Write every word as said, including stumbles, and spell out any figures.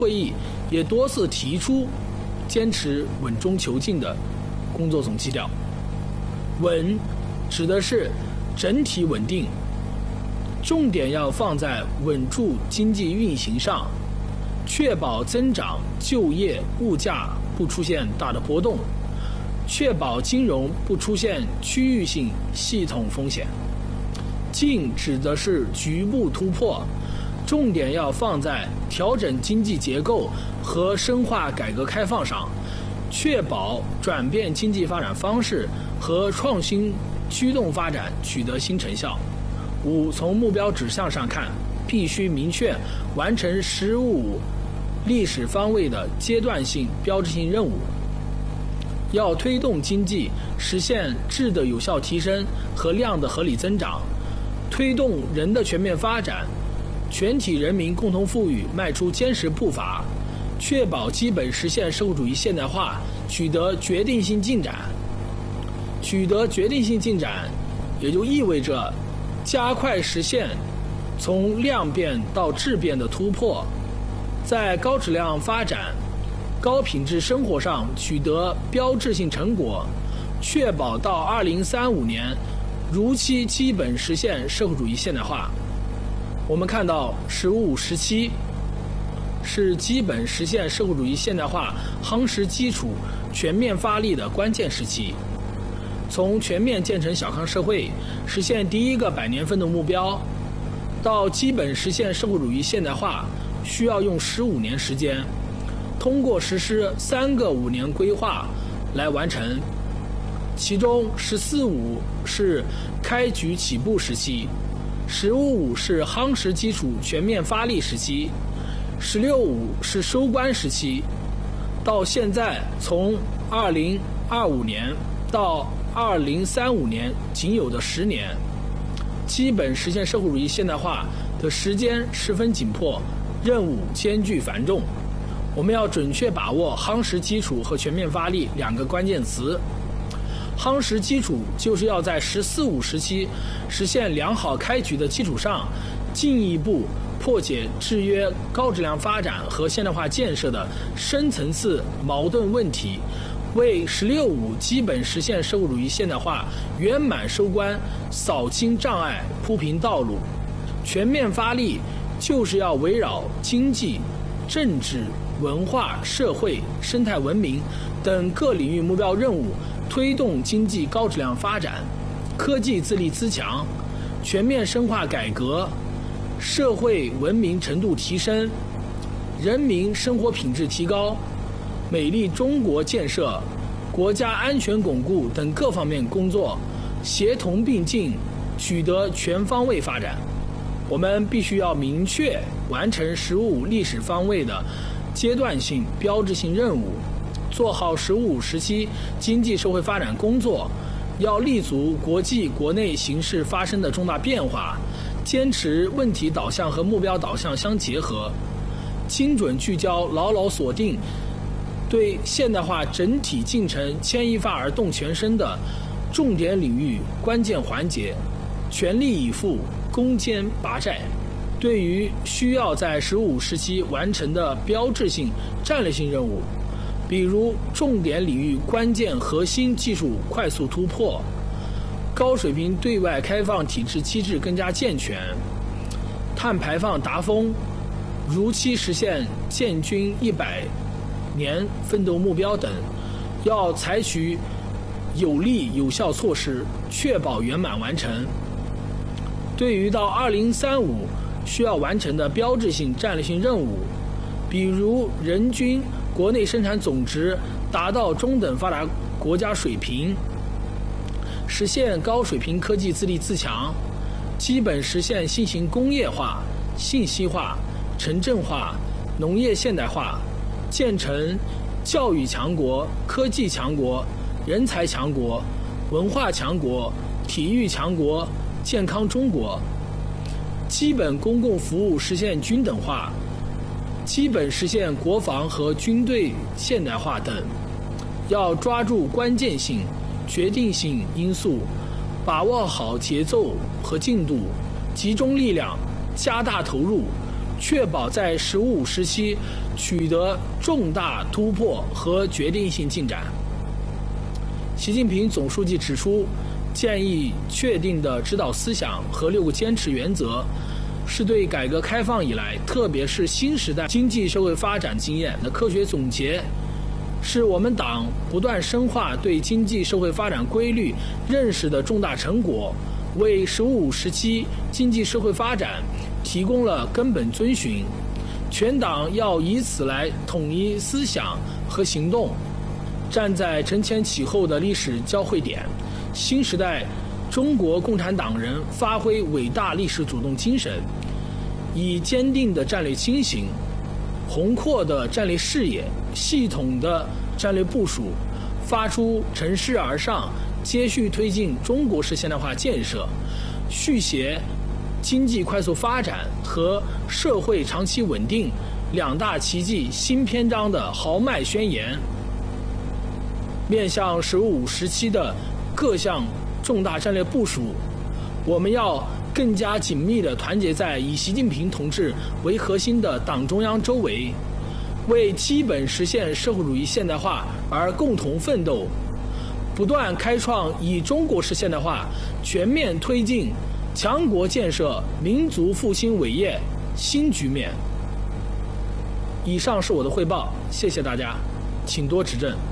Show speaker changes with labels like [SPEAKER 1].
[SPEAKER 1] 会议也多次提出坚持稳中求进的工作总基调。稳指的是整体稳定，重点要放在稳住经济运行上，确保增长、就业、物价不出现大的波动，确保金融不出现区域性系统风险。进指的是局部突破，重点要放在调整经济结构和深化改革开放上，确保转变经济发展方式和创新驱动发展取得新成效。五，从目标指向上看，必须明确完成“十五”历史方位的阶段性标志性任务，要推动经济实现质的有效提升和量的合理增长，推动人的全面发展，全体人民共同富裕迈出坚实步伐，确保基本实现社会主义现代化取得决定性进展。取得决定性进展，也就意味着加快实现从量变到质变的突破，在高质量发展、高品质生活上取得标志性成果，确保到二零三五年如期基本实现社会主义现代化。我们看到“十五”时期是基本实现社会主义现代化夯实基础、全面发力的关键时期。从全面建成小康社会，实现第一个百年奋斗目标，到基本实现社会主义现代化，需要用十五年时间，通过实施三个五年规划来完成。其中“十四五”是开局起步时期，“十五五”是夯实基础全面发力时期，“十六五”是收官时期。到现在，从二零二五年到二零三五年仅有的十年，基本实现社会主义现代化的时间十分紧迫，任务艰巨繁重。我们要准确把握夯实基础和全面发力两个关键词。夯实基础就是要在“十四五”时期实现良好开局的基础上，进一步破解制约高质量发展和现代化建设的深层次矛盾问题，为“十六五”基本实现社会主义现代化圆满收官扫清障碍、铺平道路。全面发力就是要围绕经济、政治、文化、社会、生态文明等各领域目标任务，推动经济高质量发展，科技自立自强，全面深化改革，社会文明程度提升，人民生活品质提高，美丽中国建设、国家安全巩固等各方面工作协同并进，取得全方位发展。我们必须要明确完成“十五”历史方位的阶段性标志性任务，做好“十五”时期经济社会发展工作，要立足国际国内形势发生的重大变化，坚持问题导向和目标导向相结合，精准聚焦，牢牢锁定对现代化整体进程牵一发而动全身的重点领域、关键环节，全力以赴攻坚拔寨。对于需要在“十五”时期完成的标志性、战略性任务，比如重点领域关键核心技术快速突破，高水平对外开放体制机制更加健全，碳排放达峰，如期实现建军一百年奋斗目标等，要采取有力有效措施，确保圆满完成。对于到二零三五需要完成的标志性战略性任务，比如人均国内生产总值达到中等发达国家水平，实现高水平科技自立自强，基本实现新型工业化、信息化、城镇化、农业现代化，建成教育强国、科技强国、人才强国、文化强国、体育强国、健康中国，基本公共服务实现均等化，基本实现国防和军队现代化等。要抓住关键性、决定性因素，把握好节奏和进度，集中力量，加大投入， 确保在“十五五”时期取得重大突破和决定性进展。习近平总书记指出，建议确定的指导思想和六个坚持原则，是对改革开放以来，特别是新时代经济社会发展经验的科学总结，是我们党不断深化对经济社会发展规律认识的重大成果，为“十五五”时期经济社会发展提供了根本遵循。全党要以此来统一思想和行动，站在承前启后的历史交汇点，新时代中国共产党人发挥伟大历史主动精神，以坚定的战略清醒、宏阔的战略视野、系统的战略部署，发出乘势而上、接续推进中国式现代化建设、续写经济快速发展和社会长期稳定两大奇迹新篇章的豪迈宣言。面向“十五五”时期的各项重大战略部署，我们要更加紧密地团结在以习近平同志为核心的党中央周围，为基本实现社会主义现代化而共同奋斗，不断开创以中国式现代化全面推进强国建设、民族复兴伟业新局面。以上是我的汇报，谢谢大家，请多指正。